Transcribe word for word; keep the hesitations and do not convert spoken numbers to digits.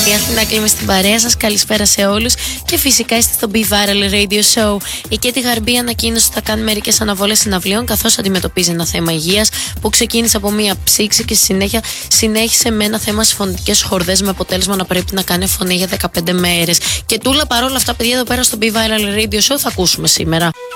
Η Αθηνά Κλίμη στην παρέα σας, καλησπέρα σε όλους. Και φυσικά είστε στο Be Viral Radio Show. Η Κέτι Γαρμπή ανακοίνωσε ότι θα κάνει μερικές αναβολές συναυλίων, καθώς αντιμετωπίζει ένα θέμα υγείας που ξεκίνησε από μία ψήξη και στη συνέχεια συνέχισε με ένα θέμα στις φωνητικές χορδές, με αποτέλεσμα να πρέπει να κάνει φωνή για δεκαπέντε μέρες. Και τούλα παρόλα αυτά, παιδιά, εδώ πέρα στο Be Viral Radio Show θα ακούσουμε σήμερα.